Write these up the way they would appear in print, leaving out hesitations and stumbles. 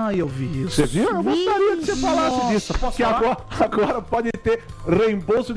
eu vi isso. Você viu? Eu gostaria que você falasse disso. Posso Que falar? agora pode ter reembolso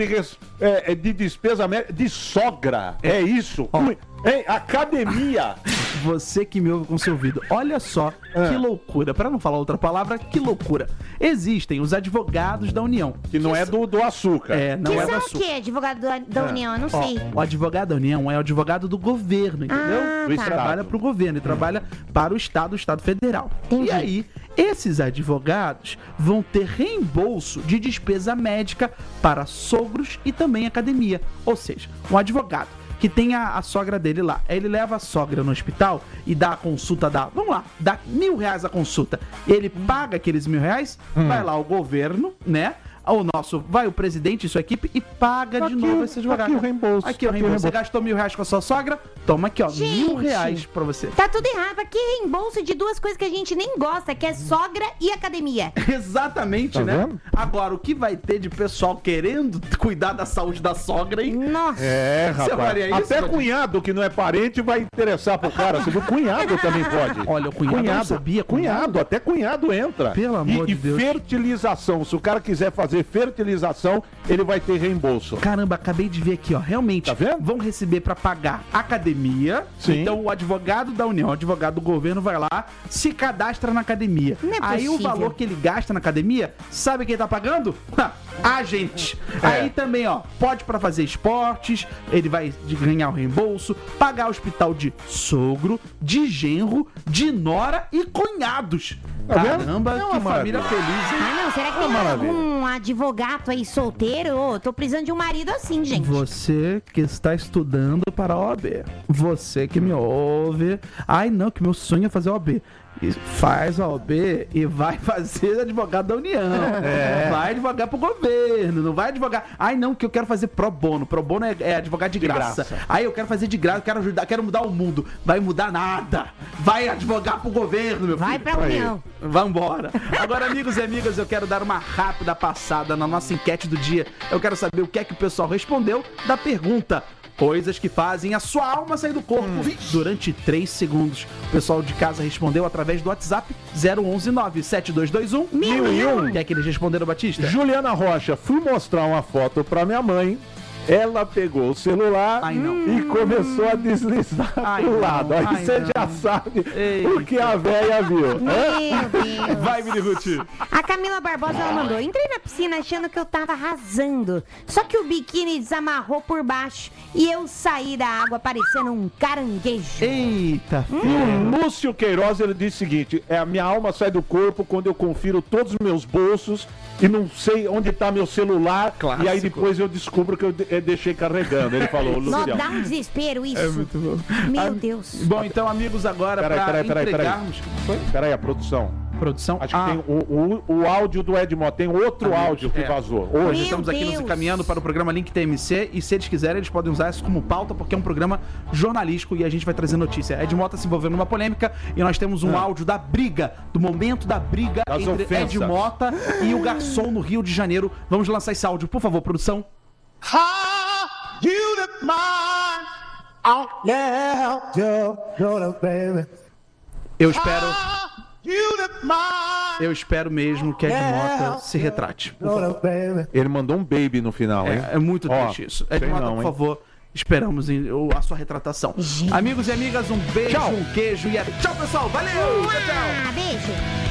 de despesa médica de sogra. É isso. Hein? Academia. Você que me ouve com seu ouvido, olha só que loucura. Para não falar outra palavra, que loucura. Existem os advogados da União. Que não é do açúcar. Não Que é do são o açúcar. quê? Advogado da União? Eu não sei. O advogado da União é o advogado do governo, entendeu? Ah, Ele tá. trabalha para o governo, ele trabalha para o Estado Federal. Entendi. E aí, esses advogados vão ter reembolso de despesa médica para sogros e também academia. Ou seja, um advogado que tem a sogra dele lá, ele leva a sogra no hospital e dá a consulta, dá R$1.000 a consulta. Ele paga aqueles R$1.000, vai lá o governo, né? Vai o presidente e sua equipe e paga de novo esse advogado. Aqui o reembolso. Aqui o reembolso. Você gastou R$1.000 com a sua sogra? Toma aqui, ó, Gente. R$1.000 pra você. Tá tudo errado. Aqui reembolso de duas coisas que a gente nem gosta, que é sogra e academia. Exatamente, Tá né? vendo? Agora, o que vai ter de pessoal querendo cuidar da saúde da sogra, hein? Nossa. É, Você rapaz. faria isso, Até Valdir? cunhado que não é parente vai interessar pro cara. Você viu? Cunhado também pode. Olha, o cunhado eu não sabia, Cunhado, até cunhado entra. Pelo amor de Deus. E fertilização. Se o cara quiser fazer fertilização, ele vai ter reembolso. Caramba, acabei de ver aqui, ó. Realmente, Tá vendo? vão receber pra pagar academia. Sim. Então, o advogado da União, o advogado do governo vai lá, se cadastra na academia. Não é Aí o possível. valor que ele gasta na academia, sabe quem tá pagando? A gente. É. Aí também, ó, pode pra fazer esportes, ele vai ganhar o reembolso, pagar hospital de sogro, de genro, de nora e cunhados. Tá vendo? Caramba, É uma que família maravilha. feliz, hein? Ah, não. Será que tem maravilha. algum advogado aí solteiro? Ô, tô precisando de um marido assim, gente. Você que está estudando para a OAB. Você que me ouve. Ai, não, que meu sonho é fazer a OAB. E faz a OAB e vai fazer advogado da União. Vai advogar pro governo, não vai advogar. Ai, não, que eu quero fazer pro bono. Pro bono é advogar de graça. Aí eu quero fazer de graça, quero ajudar, quero mudar o mundo. Vai mudar nada. Vai advogar pro governo, meu filho. Vai pra União. Vambora. Agora, amigos e amigas, eu quero dar uma rápida passada na nossa enquete do dia. Eu quero saber o que é que o pessoal respondeu da pergunta: coisas que fazem a sua alma sair do corpo durante 3 segundos. O pessoal de casa respondeu através do WhatsApp 011-97221-1001. Quer que eles responderam, Batista? Juliana Rocha, fui mostrar uma foto pra minha mãe. Ela pegou o celular Ai, não. e começou a deslizar Ai, pro não. lado. Aí Ai, você não. já sabe Eita. o que a véia viu. Hã? Meu Deus. Vai, Vini Ruti. A Camila Barbosa, ela mandou: entrei na piscina achando que eu tava arrasando. Só que o biquíni desamarrou por baixo e eu saí da água parecendo um caranguejo. Eita, O Lúcio Queiroz, ele disse o seguinte: a minha alma sai do corpo quando eu confiro todos os meus bolsos e não sei onde tá meu celular. Clássico. E aí depois eu descubro que eu deixei carregando. Ele falou, Não, Luciano. dá um desespero isso. É muito bom. Meu Deus. Bom, então, amigos, agora para entregarmos... Peraí, a produção. Produção? Acho que tem o áudio do Ed Mota. Tem outro áudio que vazou. Hoje Hoje. estamos aqui nos Deus. encaminhando para o programa Link TMC e se eles quiserem, eles podem usar isso como pauta, porque é um programa jornalístico e a gente vai trazer notícia. Ed Mota se envolveu numa polêmica e nós temos um áudio da briga, do momento da briga Das entre ofensas. Ed Mota e o garçom no Rio de Janeiro. Vamos lançar esse áudio, por favor, produção. Eu espero mesmo que Ed Mota se retrate. Ele mandou um baby no final, hein? É muito Ó, triste isso. Ed sei Mota, não, por hein? favor, esperamos a sua retratação. Gente. Amigos e amigas, um beijo, Tchau. um queijo e tchau, pessoal. Valeu! Tchau, tchau. Beijo.